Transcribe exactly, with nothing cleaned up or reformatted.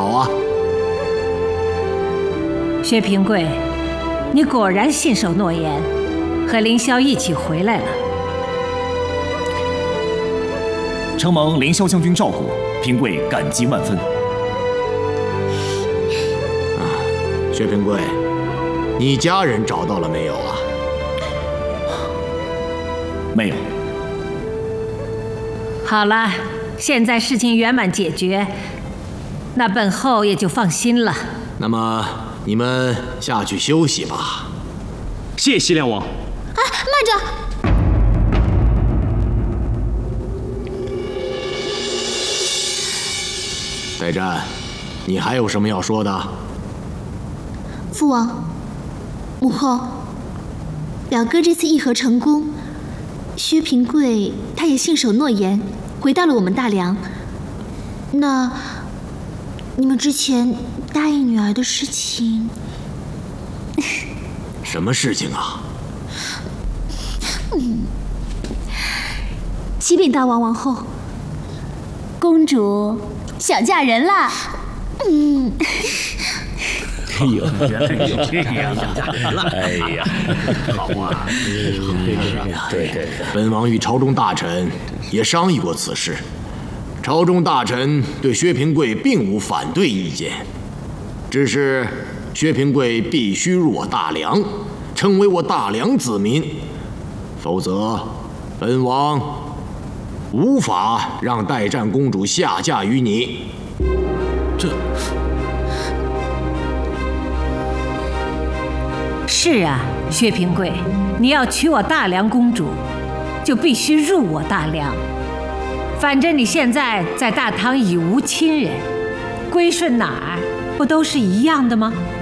好啊。 薛平贵，你果然信守诺言，和凌霄一起回来了。 承蒙凌霄将军照顾，平贵感激万分。 啊，薛平贵，你家人找到了没有啊？ 没有。 好了，现在事情圆满解决，那本后也就放心了。 那么你们下去休息吧。 谢西凉王。 啊，慢着！ 代战，你还有什么要说的？ 父王、母后，表哥这次议和成功，薛平贵他也信守诺言，回到了我们大梁。那你们之前答应女儿的事情， 什么事情啊？ 嗯，启禀大王王后，公主想嫁人啦。嗯。 哎呦，原来是这样啊！哎呀，好啊！ 对对，本王与朝中大臣也商议过此事，朝中大臣对薛平贵并无反对意见，只是薛平贵必须入我大梁，成为我大梁子民，否则本王无法让代战公主下嫁于你。 这。 是啊，薛平贵，你要娶我大梁公主，就必须入我大梁。反正你现在在大唐已无亲人，归顺哪儿不都是一样的吗？